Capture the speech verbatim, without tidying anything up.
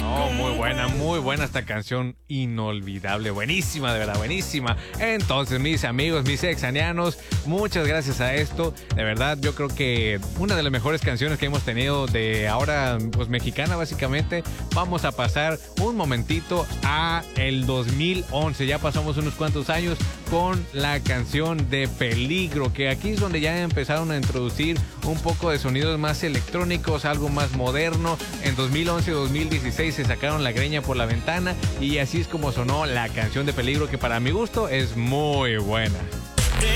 No, muy buena, muy buena esta canción, inolvidable, buenísima, de verdad, buenísima. Entonces, mis amigos, mis exanianos, muchas gracias a esto. De verdad, yo creo que una de las mejores canciones que hemos tenido de ahora, pues mexicana básicamente. Vamos a pasar un momentito a el dos mil once. Ya pasamos unos cuantos años con la canción de Peligro, que aquí es donde ya empezaron a introducir un poco de sonidos más electrónicos, algo más moderno. En dos mil once y dos mil dieciséis se sacaron la greña por la ventana y así es como sonó la canción de Peligro, que para mi gusto es muy buena.